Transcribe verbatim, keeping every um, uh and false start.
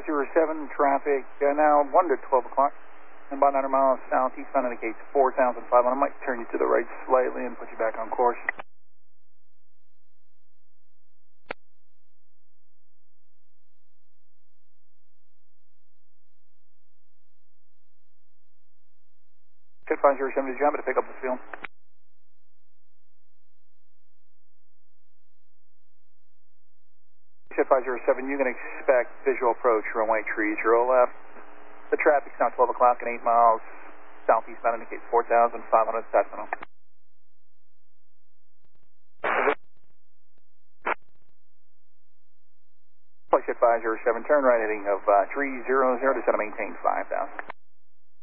five zero seven, traffic uh, now one to twelve o'clock. And about nine hundred miles southeast, that indicates four thousand five hundred. I might turn you to the right slightly and put you back on course. Jet five zero seven, did you have me to pick up the field? Jet five zero seven, you can expect visual approach, runway three zero left. The traffic's now twelve o'clock and eight miles southeast, that indicates four thousand five hundred. Sacramento. Flight Jet five zero seven, turn right heading of uh, three zero zero, descend to maintain five thousand.